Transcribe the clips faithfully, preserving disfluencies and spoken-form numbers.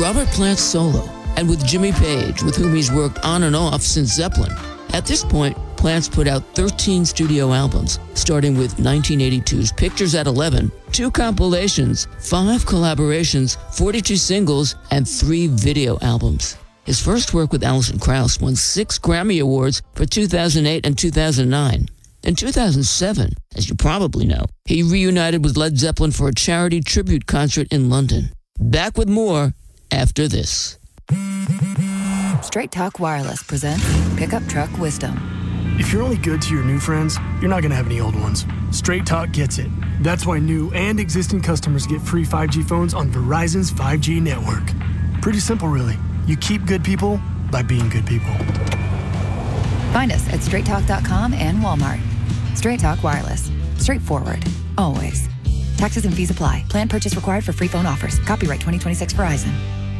Robert Plant's solo, and with Jimmy Page, with whom he's worked on and off since Zeppelin. At this point, Plant's put out thirteen studio albums, starting with nineteen eighty-two's Pictures at eleven, two compilations, five collaborations, forty-two singles, and three video albums. His first work with Alison Krauss won six Grammy Awards for two thousand eight and two thousand nine. In two thousand seven, as you probably know, he reunited with Led Zeppelin for a charity tribute concert in London. Back with more after this. Straight Talk Wireless presents Pickup Truck Wisdom. If you're only good to your new friends, you're not going to have any old ones. Straight Talk gets it. That's why new and existing customers get free five G phones on Verizon's five G network. Pretty simple, really. You keep good people by being good people. Find us at straight talk dot com and Walmart. Straight Talk Wireless. Straightforward. Always. Taxes and fees apply. Plan purchase required for free phone offers. Copyright twenty twenty-six Verizon.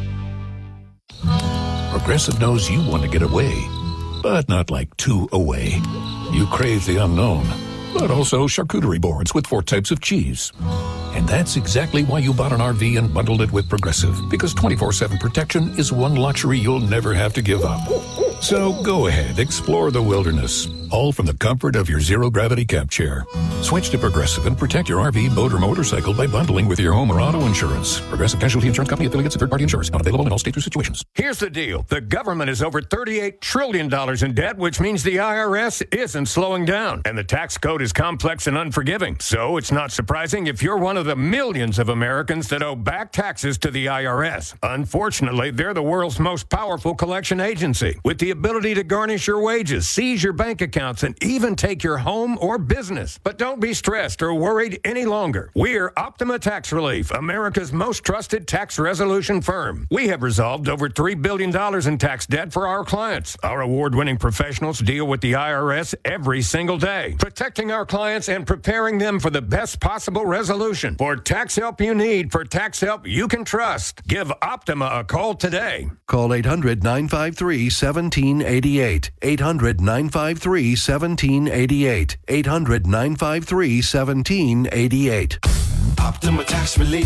Progressive knows you want to get away, but not like too away. You crave the unknown, but also charcuterie boards with four types of cheese. And that's exactly why you bought an R V and bundled it with Progressive, because twenty-four seven protection is one luxury you'll never have to give up. So go ahead, explore the wilderness, all from the comfort of your zero-gravity camp chair. Switch to Progressive and protect your R V, boat, or motorcycle by bundling with your home or auto insurance. Progressive Casualty Insurance Company affiliates and third-party insurers. Not available in all states or situations. Here's the deal. The government is over thirty-eight trillion dollars in debt, which means the I R S isn't slowing down. And the tax code is complex and unforgiving. So it's not surprising if you're one of the millions of Americans that owe back taxes to the I R S. Unfortunately, they're the world's most powerful collection agency, with the ability to garnish your wages, seize your bank accounts, and even take your home or business. But don't be stressed or worried any longer. We're Optima Tax Relief, America's most trusted tax resolution firm. We have resolved over three billion dollars in tax debt for our clients. Our award-winning professionals deal with the I R S every single day, protecting our clients and preparing them for the best possible resolution. For tax help you need, for tax help you can trust, give Optima a call today. Call eight hundred, nine five three, one seven eight eight. eight hundred, nine five three, one seven eight eight. eight hundred, nine five three, one seven eight eight. Optima Tax Relief.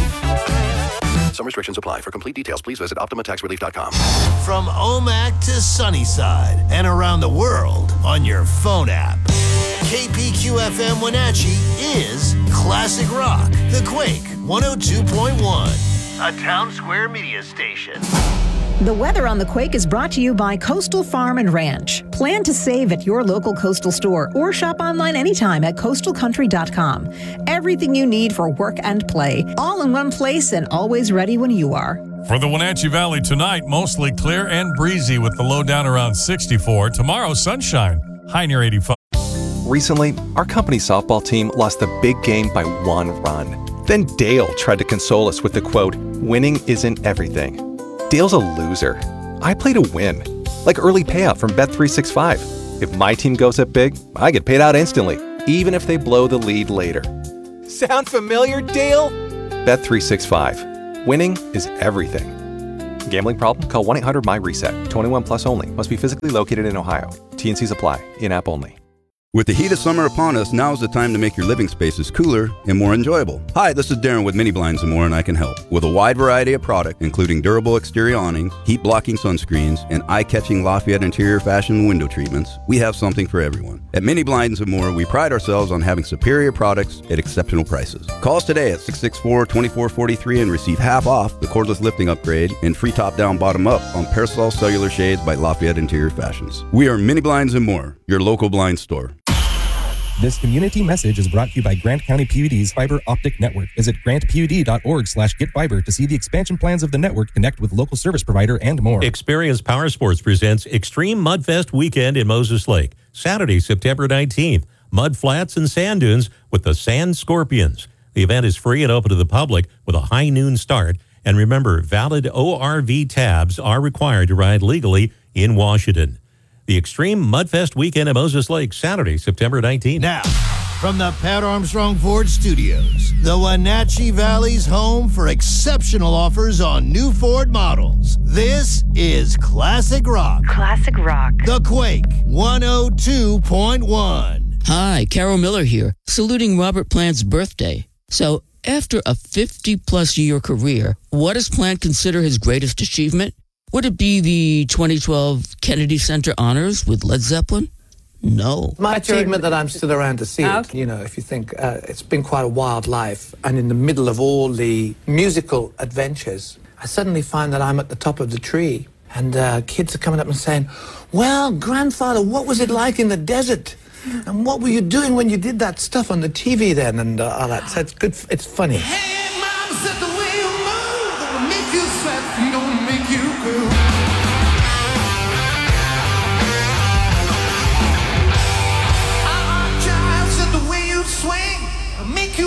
Some restrictions apply. For complete details, please visit optima tax relief dot com. From Omak to Sunnyside and around the world on your phone app. K P Q F M Wenatchee is Classic Rock, The Quake, one oh two point one, a Town Square media station. The weather on the Quake is brought to you by Coastal Farm and Ranch. Plan to save at your local Coastal store or shop online anytime at coastal country dot com. Everything you need for work and play, all in one place and always ready when you are. For the Wenatchee Valley tonight, mostly clear and breezy with the low down around sixty-four. Tomorrow, sunshine, high near eighty-five. Recently, our company softball team lost the big game by one run. Then Dale tried to console us with the quote, "Winning isn't everything." Dale's a loser. I play to win. Like early payout from Bet three sixty-five. If my team goes up big, I get paid out instantly, even if they blow the lead later. Sound familiar, Dale? Bet three sixty-five. Winning is everything. Gambling problem? Call one eight hundred M Y reset. twenty-one plus only. Must be physically located in Ohio. T and Cs apply. In-app only. With the heat of summer upon us, now is the time to make your living spaces cooler and more enjoyable. Hi, this is Darren with Mini Blinds and More, and I can help. With a wide variety of product, including durable exterior awnings, heat-blocking sunscreens, and eye-catching Lafayette interior fashion window treatments, we have something for everyone. At Mini Blinds and More, we pride ourselves on having superior products at exceptional prices. Call us today at six six four, two four four three and receive half off the cordless lifting upgrade and free top-down, bottom-up on Parasol Cellular Shades by Lafayette Interior Fashions. We are Mini Blinds and More, your local blind store. This community message is brought to you by Grant County P U D's Fiber Optic Network. Visit grant pud dot org slash get fiber to see the expansion plans of the network, connect with local service provider, and more. Experience Power Sports presents Extreme Mudfest Weekend in Moses Lake. Saturday, September nineteenth. Mud flats and sand dunes with the Sand Scorpions. The event is free and open to the public with a high noon start. And remember, valid O R V tabs are required to ride legally in Washington. The Extreme Mudfest Weekend at Moses Lake, Saturday, September nineteenth. Now, from the Pat Armstrong Ford Studios, the Wenatchee Valley's home for exceptional offers on new Ford models. This is Classic Rock. Classic Rock. The Quake, one oh two point one. Hi, Carol Miller here, saluting Robert Plant's birthday. So, After a fifty-plus year career, what does Plant consider his greatest achievement? Would it be the twenty twelve Kennedy Center Honors with Led Zeppelin? No. My achievement that I'm still around to see it, Okay. you know, if you think, uh, it's been quite a wild life, and in the middle of all the musical adventures, I suddenly find that I'm at the top of the tree, and uh, kids are coming up and saying, well, grandfather, what was it like in the desert? And what were you doing when you did that stuff on the T V then? And uh, all that. So it's good, it's funny. Hey, mama said the way you move, that will make you sweat, you don't make you cool. Our child said the way you swing,